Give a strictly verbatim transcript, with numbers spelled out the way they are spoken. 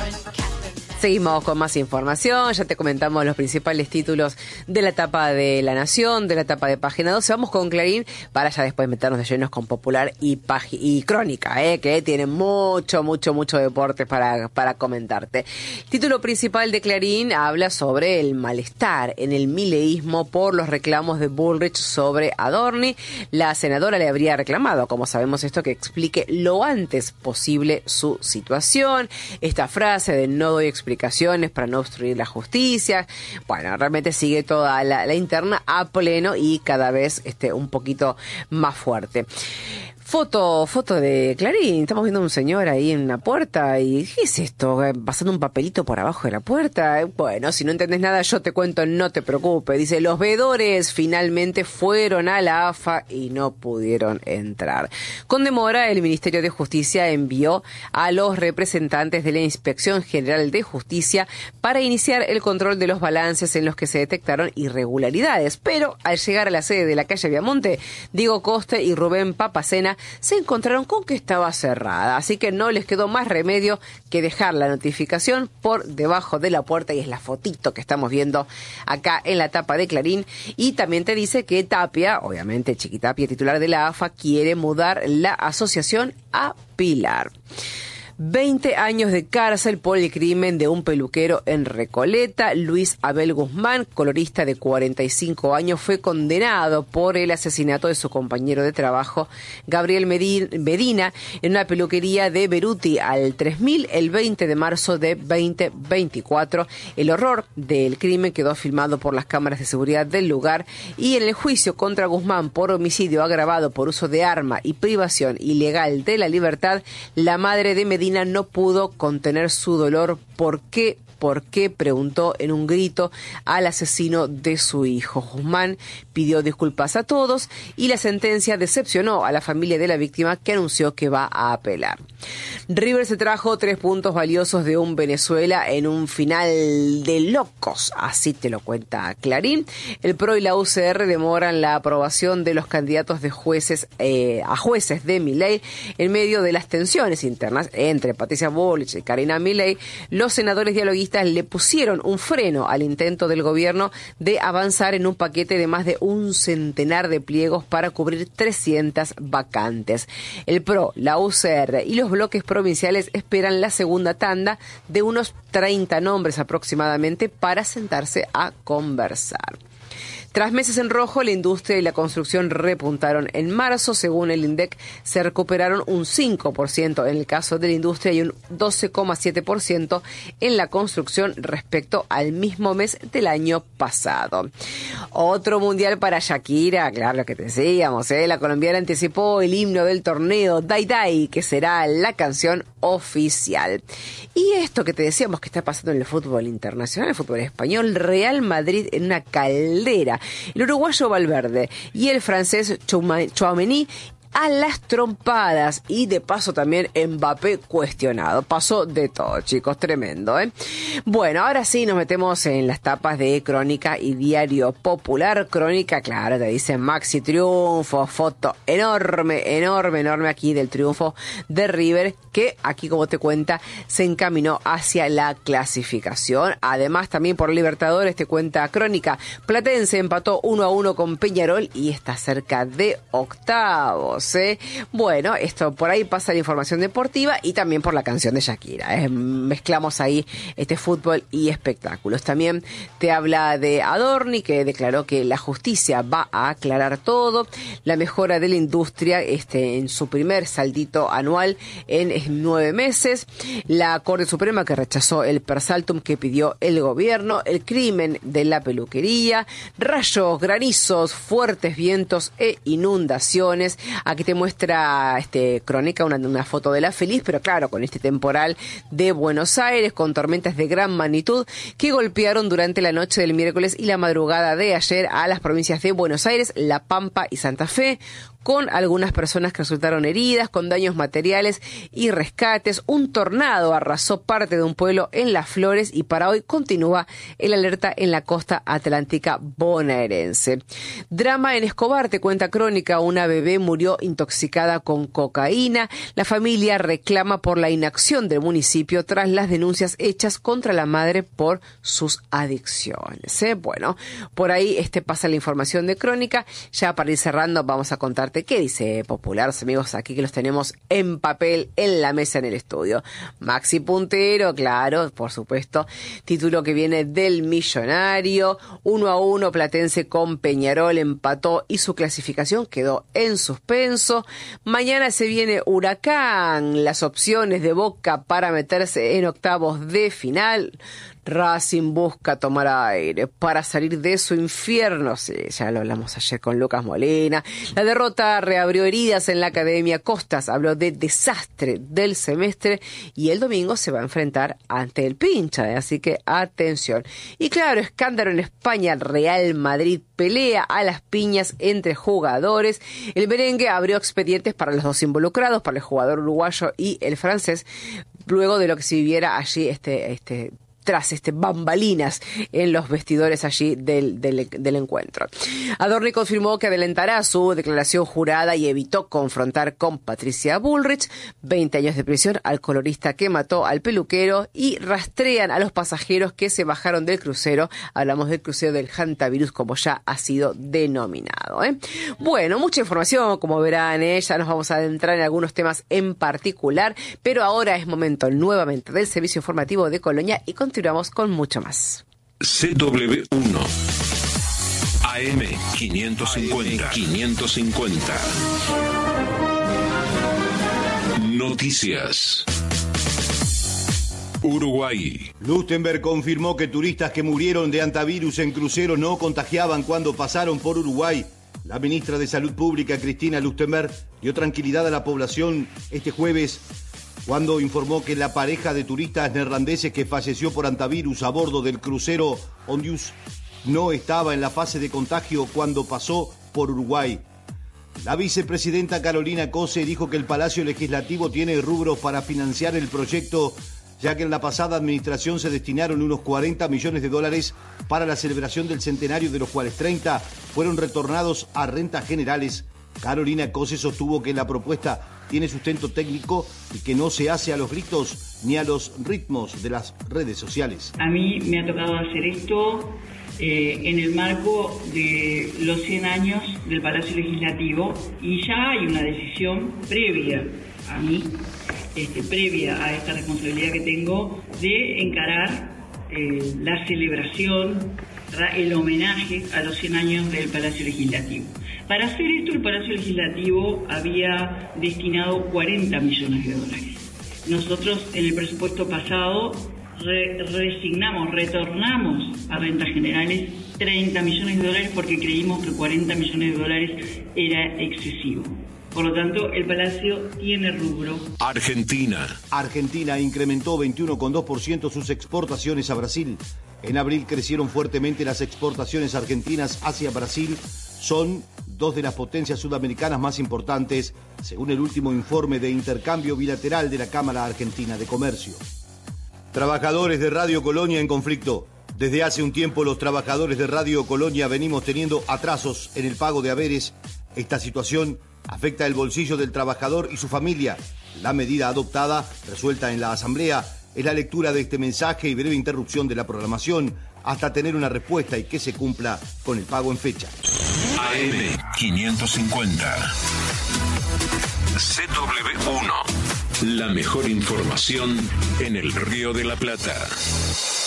Seguimos con más información, ya te comentamos los principales títulos de la etapa de La Nación, de la etapa de Página doce. Vamos con Clarín para ya después meternos de llenos con Popular y, Pagi- y Crónica, eh, que tiene mucho, mucho, mucho deporte para, para comentarte. El título principal de Clarín habla sobre el malestar en el mileísmo por los reclamos de Bullrich sobre Adorni. La senadora le habría reclamado, como sabemos esto, que explique lo antes posible su situación. Esta frase de no doy explicaciones para no obstruir la justicia. Bueno, realmente sigue toda la, la interna a pleno y cada vez este, un poquito más fuerte. Foto, foto de Clarín. Estamos viendo a un señor ahí en una puerta y ¿qué es esto? Pasando un papelito por abajo de la puerta. Bueno, si no entendés nada yo te cuento, no te preocupes. Dice, los veedores finalmente fueron a la A F A y no pudieron entrar. Con demora, el Ministerio de Justicia envió a los representantes de la Inspección General de Justicia para iniciar el control de los balances en los que se detectaron irregularidades. Pero al llegar a la sede de la calle Viamonte, Diego Coste y Rubén Papacena se encontraron con que estaba cerrada, así que no les quedó más remedio que dejar la notificación por debajo de la puerta, y es la fotito que estamos viendo acá en la tapa de Clarín. Y también te dice que Tapia, obviamente Chiquitapia, titular de la A F A, quiere mudar la asociación a Pilar. veinte años de cárcel por el crimen de un peluquero en Recoleta. Luis Abel Guzmán, colorista de cuarenta y cinco años, fue condenado por el asesinato de su compañero de trabajo, Gabriel Medina, en una peluquería de Beruti al tres mil el veinte de marzo de veinte veinticuatro. El horror del crimen quedó filmado por las cámaras de seguridad del lugar, y en el juicio contra Guzmán por homicidio agravado por uso de arma y privación ilegal de la libertad, la madre de Medina no pudo contener su dolor. ¿Por qué? ¿Por qué?, preguntó en un grito al asesino de su hijo. Guzmán pidió disculpas a todos y la sentencia decepcionó a la familia de la víctima, que anunció que va a apelar. River se trajo tres puntos valiosos de un Venezuela en un final de locos, así te lo cuenta Clarín. El P R O y la U C R demoran la aprobación de los candidatos de jueces eh, a jueces de Milei en medio de las tensiones internas entre Patricia Bullrich y Karina Milei. Los senadores dialoguistas le pusieron un freno al intento del gobierno de avanzar en un paquete de más de un centenar de pliegos para cubrir trescientas vacantes. El P R O, la U C R y los bloques provinciales esperan la segunda tanda de unos treinta nombres aproximadamente para sentarse a conversar. Tras meses en rojo, la industria y la construcción repuntaron en marzo. Según el INDEC, se recuperaron un cinco por ciento en el caso de la industria y un doce coma siete por ciento en la construcción respecto al mismo mes del año pasado. Otro mundial para Shakira, claro, lo que te decíamos, ¿eh? La colombiana anticipó el himno del torneo, Dai Dai, que será la canción oficial. Y esto que te decíamos que está pasando en el fútbol internacional, el fútbol español, Real Madrid en una caldera. El uruguayo Valverde y el francés Tchouaméni a las trompadas, y de paso también Mbappé cuestionado. Pasó de todo, chicos, tremendo, ¿eh? Bueno, ahora sí nos metemos en las tapas de Crónica y Diario Popular. Crónica, claro, te dice Maxi triunfo, foto enorme, enorme, enorme aquí del triunfo de River, que aquí, como te cuenta, se encaminó hacia la clasificación. Además, también por Libertadores, te cuenta Crónica, Platense empató uno a uno con Peñarol y está cerca de octavos. ¿Eh? Bueno, esto por ahí pasa la información deportiva y también por la canción de Shakira. ¿eh? Mezclamos ahí este fútbol y espectáculos. También te habla de Adorni, que declaró que la justicia va a aclarar todo. La mejora de la industria este, en su primer saldito anual en nueve meses. La Corte Suprema, que rechazó el persaltum que pidió el gobierno. El crimen de la peluquería. Rayos, granizos, fuertes vientos e inundaciones. Aquí te muestra este Crónica una, una foto de la feliz, pero claro, con este temporal de Buenos Aires, con tormentas de gran magnitud que golpearon durante la noche del miércoles y la madrugada de ayer a las provincias de Buenos Aires, La Pampa y Santa Fe. con algunas personas que resultaron heridas, con daños materiales y rescates. Un tornado arrasó parte de un pueblo en Las Flores y para hoy continúa el alerta en la costa atlántica bonaerense. Drama en Escobar, te cuenta Crónica, una bebé murió intoxicada con cocaína. La familia reclama por la inacción del municipio tras las denuncias hechas contra la madre por sus adicciones. ¿eh? Bueno, por ahí este pasa la información de Crónica. Ya para ir cerrando vamos a contarte qué dice Popular, amigos, aquí que los tenemos en papel en la mesa en el estudio. Maxi puntero, claro, por supuesto, título que viene del Millonario. Uno a uno Platense con Peñarol empató y su clasificación quedó en suspenso. Mañana se viene Huracán, las opciones de Boca para meterse en octavos de final. Racing busca tomar aire para salir de su infierno. Sí, ya lo hablamos ayer con Lucas Molina. La derrota reabrió heridas en la academia. Costas habló de desastre del semestre y el domingo se va a enfrentar ante el Pincha, ¿eh? Así que atención. Y claro, escándalo en España. Real Madrid pelea a las piñas entre jugadores. El merengue abrió expedientes para los dos involucrados, para el jugador uruguayo y el francés, luego de lo que se viviera allí este este tras este bambalinas en los vestidores allí del, del, del encuentro. Adorni confirmó que adelantará su declaración jurada y evitó confrontar con Patricia Bullrich. veinte años de prisión al colorista que mató al peluquero y rastrean a los pasajeros que se bajaron del crucero. Hablamos del crucero del Hantavirus, como ya ha sido denominado. ¿eh? Bueno, mucha información, como verán, ¿eh? ya nos vamos a adentrar en algunos temas en particular, pero ahora es momento nuevamente del servicio informativo de Colonia y con continuamos con mucho más. C W uno A M quinientos cincuenta. quinientos cincuenta. Noticias. Uruguay. Lustenberg confirmó que turistas que murieron de antivirus en crucero no contagiaban cuando pasaron por Uruguay. La ministra de Salud Pública, Cristina Lustenberg, dio tranquilidad a la población este jueves cuando informó que la pareja de turistas neerlandeses que falleció por antivirus a bordo del crucero Ondius no estaba en la fase de contagio cuando pasó por Uruguay. La vicepresidenta Carolina Cose dijo que el Palacio Legislativo tiene rubros para financiar el proyecto, ya que en la pasada administración se destinaron unos cuarenta millones de dólares para la celebración del centenario, de los cuales treinta fueron retornados a rentas generales. Carolina Cose sostuvo que la propuesta tiene sustento técnico y que no se hace a los gritos ni a los ritmos de las redes sociales. A mí me ha tocado hacer esto eh, en el marco de los cien años del Palacio Legislativo y ya hay una decisión previa a mí, este, previa a esta responsabilidad que tengo de encarar eh, la celebración, el homenaje a los cien años del Palacio Legislativo. Para hacer esto, el Palacio Legislativo había destinado cuarenta millones de dólares. Nosotros, en el presupuesto pasado, re resignamos, retornamos a rentas generales treinta millones de dólares porque creímos que cuarenta millones de dólares era excesivo. Por lo tanto, el Palacio tiene rubro. Argentina. Argentina incrementó veintiuno coma dos por ciento sus exportaciones a Brasil. En abril crecieron fuertemente las exportaciones argentinas hacia Brasil. Son dos de las potencias sudamericanas más importantes, según el último informe de intercambio bilateral de la Cámara Argentina de Comercio. Trabajadores de Radio Colonia en conflicto. Desde hace un tiempo los trabajadores de Radio Colonia venimos teniendo atrasos en el pago de haberes. Esta situación afecta el bolsillo del trabajador y su familia. La medida adoptada, resuelta en la Asamblea, es la lectura de este mensaje y breve interrupción de la programación hasta tener una respuesta y que se cumpla con el pago en fecha. A M quinientos cincuenta. C W uno. La mejor información en el Río de la Plata.